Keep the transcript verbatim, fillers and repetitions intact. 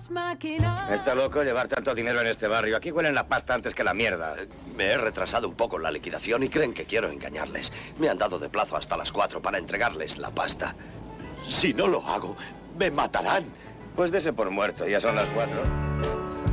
Está loco llevar tanto dinero en este barrio. Aquí huelen la pasta antes que la mierda. Me he retrasado un poco en la liquidación y creen que quiero engañarles. Me han dado de plazo hasta las cuatro para entregarles la pasta. Si no lo hago, me matarán. Pues dese por muerto, ya son las cuatro.